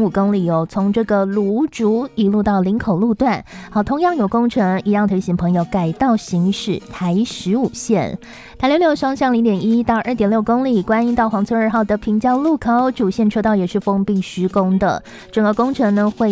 2.5公里哦，从这个芦竹一路到林口路段。好，同样有工程，一样提醒朋友改道行驶台15线。台66双向0.1到2.6公里，观音到黄村2号的平交路口主线车道也是封闭施工的，整个工程呢会